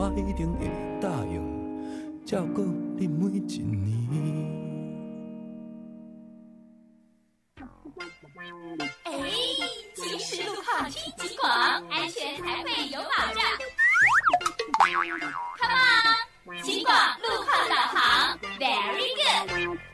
我一定会答应照顾你每一年。 哎，行驶路况听警广，安全才会有保障。Come on， 警广路况导航 ，Very good。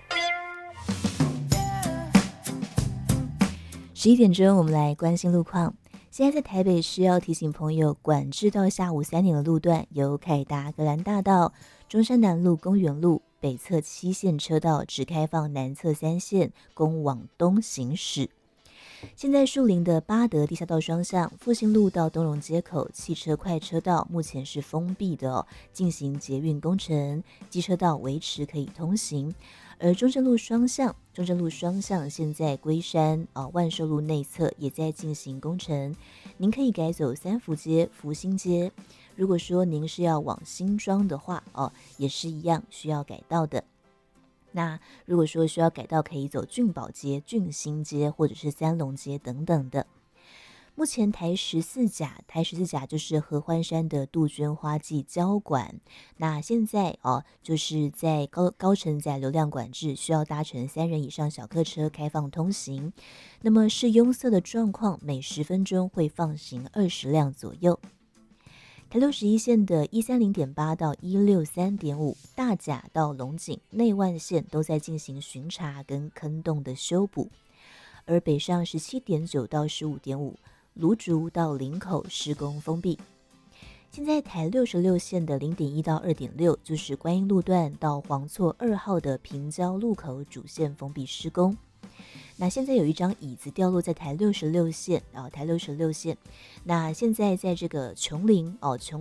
11点钟，我们来关心路况。现在在台北市要提醒朋友，管制到下午3点的路段由凯达格兰大道、中山南路、公园路北侧7线车道只开放南侧3线，供往东行驶。现在树林的八德地下道双向、复兴路到东荣街口汽车快车道目前是封闭的进行捷运工程，机车道维持可以通行。而中正路双向现在龟山万寿路内侧也在进行工程，您可以改走三福街、福兴街。如果说您是要往新庄的话也是一样需要改道的。那如果说需要改道，可以走俊宝街、俊兴街或者是三龙街等等的。目前台14甲就是合欢山的杜鹃花季交管，那现在就是在高承载流量管制，需要搭乘3人以上小客车开放通行。那么是拥塞的状况，每10分钟会放行20辆左右。台61线的130.8到163.5，大甲到龙井、内万线都在进行巡查跟坑洞的修补，而北上17.9到15.5。芦竹到林口施工封闭。现在台66线的0.1到2.6，就是观音路段到黄厝2号的平交路口主线封闭施工。那现在有一张椅子掉落在台66线那现在在这个琼林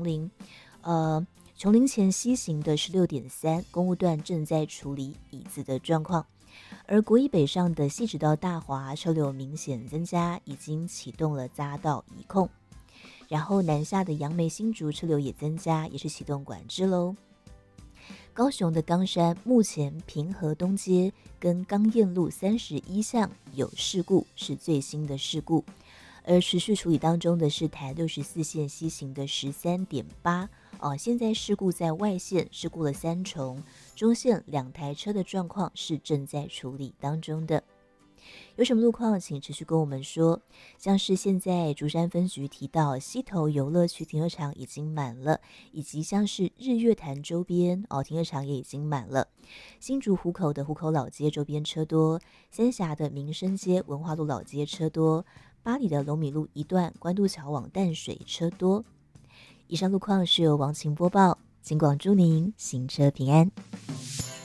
前西行的16.3公务段正在处理椅子的状况。而国一北上的汐止到大华车流明显增加，已经启动了匝道移控。然后南下的杨梅新竹车流也增加，也是启动管制喽。高雄的冈山目前平和东街跟冈燕路31巷有事故，是最新的事故。而持续处理当中的是台64线西行的13.8现在事故在外线事故了3重，中线2台车的状况是正在处理当中的。有什么路况请持续跟我们说，像是现在竹山分局提到溪头游乐区停车场已经满了，以及像是日月潭周边停车场也已经满了，新竹湖口的湖口老街周边车多，三峡的民生街文化路老街车多，八里的龙米路一段关渡桥往淡水车多。以上路况是由王晴播报，警广祝您行车平安。